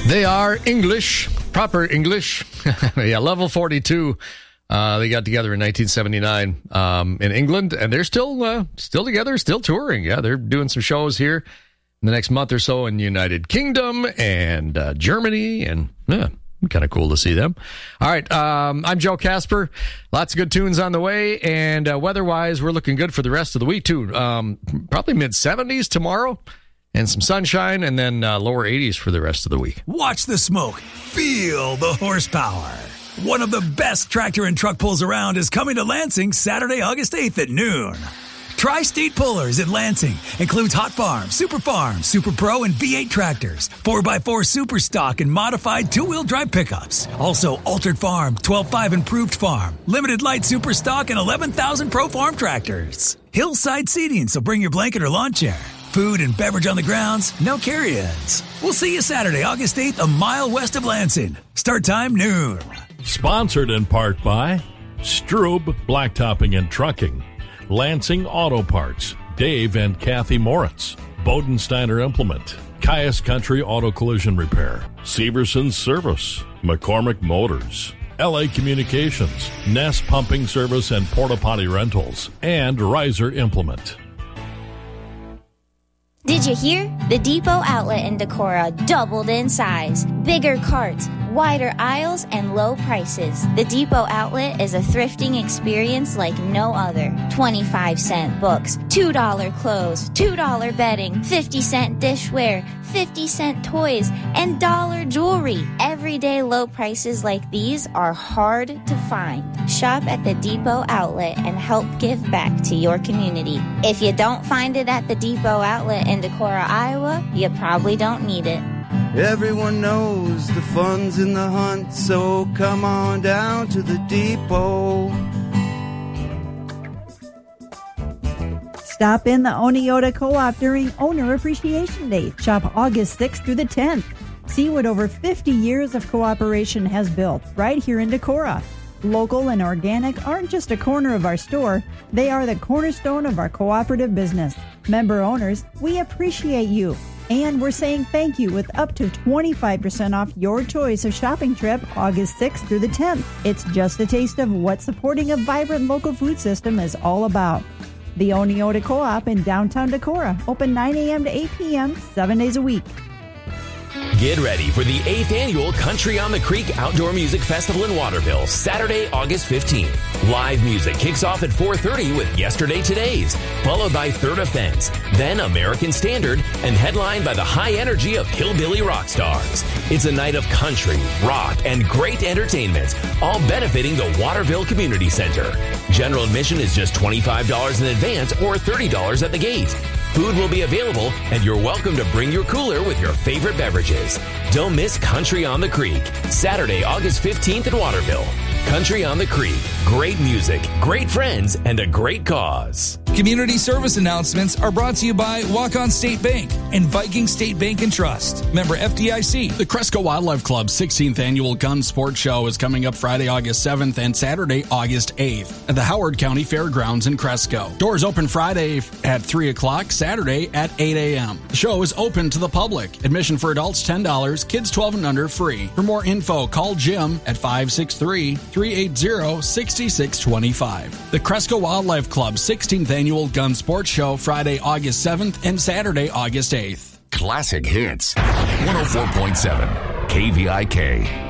They are English, proper English. Yeah, Level 42. They got together in 1979 in England, and they're still together, still touring. Yeah, they're doing some shows here in the next month or so in the United Kingdom and Germany, and yeah, kind of cool to see them. All right, I'm Joe Casper. Lots of good tunes on the way, and weather-wise, we're looking good for the rest of the week, too. Probably mid-70s tomorrow. And some sunshine, and then lower 80s for the rest of the week. Watch the smoke. Feel the horsepower. One of the best tractor and truck pulls around is coming to Lansing Saturday, August 8th at noon. Tri-State Pullers in Lansing includes Hot Farm, Super Farm, Super Pro, and V8 tractors, 4x4 Super Stock, and modified two-wheel drive pickups. Also, Altered Farm, 12.5 Improved Farm, Limited Light Super Stock, and 11,000 Pro Farm tractors. Hillside seating, so bring your blanket or lawn chair. Food and beverage on the grounds, no carry-ins. We'll see you Saturday, August 8th, a mile west of Lansing. Start time noon. Sponsored in part by Strube Blacktopping and Trucking, Lansing Auto Parts, Dave and Kathy Moritz, Bodensteiner Implement, Caius Country Auto Collision Repair, Severson Service, McCormick Motors, LA Communications, Nest Pumping Service and Porta Potty Rentals, and Riser Implement. Did you hear? The Depot outlet in Decorah doubled in size. Bigger carts, wider aisles, and low prices. The Depot outlet is a thrifting experience like no other. 25-cent books, $2 clothes, $2 bedding, 50-cent dishware, 50-cent toys, and dollar jewelry. Everyday low prices like these are hard to find. Shop at the Depot outlet and help give back to your community. If you don't find it at the Depot outlet in Decorah, Iowa, you probably don't need it. Everyone knows the fun's in the hunt, so come on down to the Depot. Stop in the Oneota Co-op during Owner Appreciation Day. Shop August 6th through the 10th. See what over 50 years of cooperation has built right here in Decorah. Local and organic aren't just a corner of our store. They are the cornerstone of our cooperative business. Member owners, we appreciate you. And we're saying thank you with up to 25% off your choice of shopping trip August 6th through the 10th. It's just a taste of what supporting a vibrant local food system is all about. The Oneota Co-op in downtown Decorah, open 9 a.m. to 8 p.m., 7 days a week. Get ready for the 8th annual Country on the Creek Outdoor Music Festival in Waterville, Saturday, August 15th. Live music kicks off at 4:30 with Yesterday Todays, followed by Third Offense, then American Standard, and headlined by the high energy of Hillbilly Rock Stars. It's a night of country, rock, and great entertainment, all benefiting the Waterville Community Center. General admission is just $25 in advance or $30 at the gate. Food will be available, and you're welcome to bring your cooler with your favorite beverages. Don't miss Country on the Creek, Saturday, August 15th in Waterville. Country on the Creek. Great music, great friends, and a great cause. Community service announcements are brought to you by Walk-On State Bank and Viking State Bank and Trust. Member FDIC. The Cresco Wildlife Club's 16th Annual Gun Sports Show is coming up Friday, August 7th and Saturday, August 8th at the Howard County Fairgrounds in Cresco. Doors open Friday at 3 o'clock, Saturday at 8 a.m. The show is open to the public. Admission for adults $10, kids 12 and under free. For more info, call Jim at 563-380-6625. The Cresco Wildlife Club's 16th Annual Gun Sports Show, Friday, August 7th and Saturday, August 8th. Classic Hits, 104.7 KVIK.